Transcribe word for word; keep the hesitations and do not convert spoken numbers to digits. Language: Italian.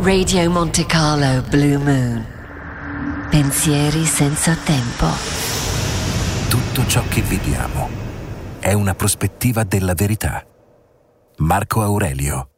Radio Monte Carlo Blue Moon. Pensieri senza tempo. Tutto ciò che vediamo è una prospettiva della verità. Marco Aurelio.